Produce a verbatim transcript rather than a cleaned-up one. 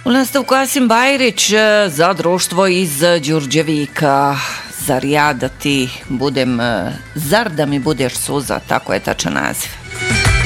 U nastavku Asim Bajrić za društvo iz Đurđevika. Zar ja da ti budem, zar da mi budeš suza, tako je tačan naziv.